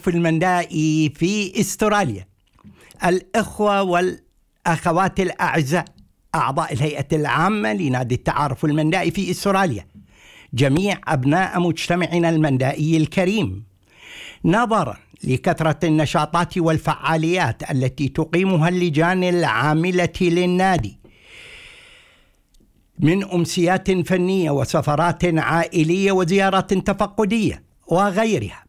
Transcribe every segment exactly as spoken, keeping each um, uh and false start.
التعارف المندائي في استراليا. الإخوة والأخوات الأعزاء أعضاء الهيئة العامة لنادي التعارف المندائي في استراليا، جميع أبناء مجتمعنا المندائي الكريم، نظرا لكثرة النشاطات والفعاليات التي تقيمها اللجان العاملة للنادي من أمسيات فنية وسفرات عائلية وزيارات تفقدية وغيرها،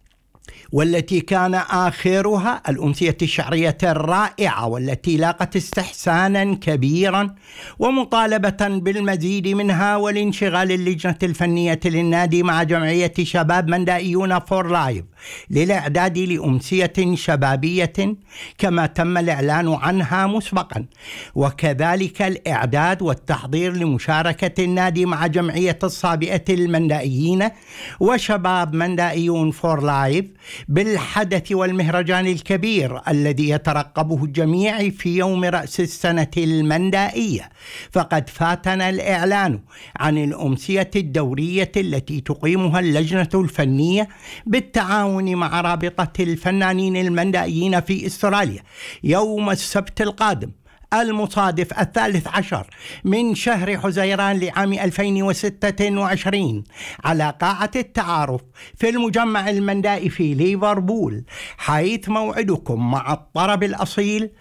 والتي كان آخرها الأمسية الشعرية الرائعة والتي لاقت استحسانا كبيرا ومطالبة بالمزيد منها، والانشغال اللجنة الفنية للنادي مع جمعية شباب مندائيون فور لايف للإعداد لأمسية شبابية كما تم الإعلان عنها مسبقا، وكذلك الإعداد والتحضير لمشاركة النادي مع جمعية الصابئة المندائيين وشباب مندائيون فور لايف بالحدث والمهرجان الكبير الذي يترقبه الجميع في يوم رأس السنة المندائية. فقد فاتنا الإعلان عن الأمسية الدورية التي تقيمها اللجنة الفنية بالتعاون مع رابطة الفنانين المندائيين في استراليا يوم السبت القادم المصادف الثالث عشر من شهر حزيران لعام ألفين وستة وعشرين على قاعة التعارف في المجمع المندائي في ليفربول، حيث موعدكم مع الطرب الأصيل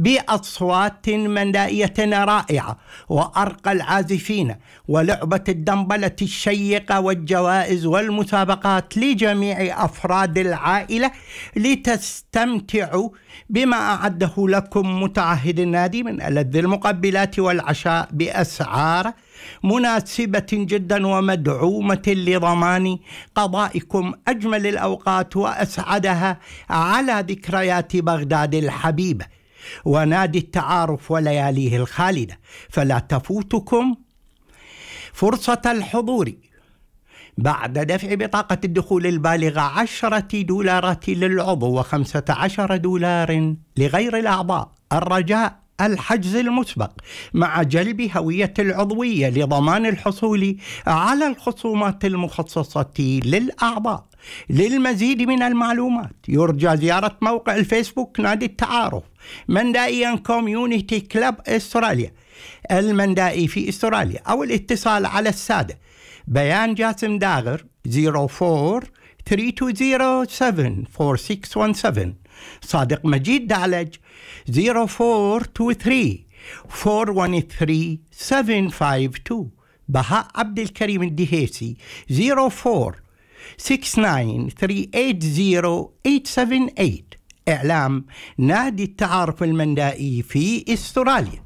بأصوات مندائية رائعة وأرقى العازفين ولعبة الدنبلة الشيقة والجوائز والمسابقات لجميع أفراد العائلة لتستمتعوا بما أعده لكم متعهد النادي من ألذ المقبلات والعشاء بأسعار مناسبة جدا ومدعومة لضمان قضائكم أجمل الأوقات وأسعدها على ذكريات بغداد الحبيبة ونادي التعارف ولياليه الخالدة. فلا تفوتكم فرصة الحضور بعد دفع بطاقة الدخول البالغة عشرة دولارات للعضو وخمسة عشر دولار لغير الأعضاء. الرجاء الحجز المسبق مع جلب هوية العضوية لضمان الحصول على الخصومات المخصصة للأعضاء. للمزيد من المعلومات يرجى زيارة موقع الفيسبوك نادي التعارف مندائيا كوميونيتي كلاب استراليا المندائي في استراليا، أو الاتصال على السادة بيان جاسم داغر صفر أربعة ثلاثة اثنين صفر سبعة أربعة ستة واحد سبعة، صادق مجيد دعلج صفر أربعة اثنين ثلاثة أربعة واحد ثلاثة سبعة خمسة اثنين، بهاء عبد الكريم الدهيسي صفر أربعة ستة تسعة ثلاثة ثمانية صفر ثمانية سبعة ثمانية. إعلام نادي التعارف المندائي في استراليا.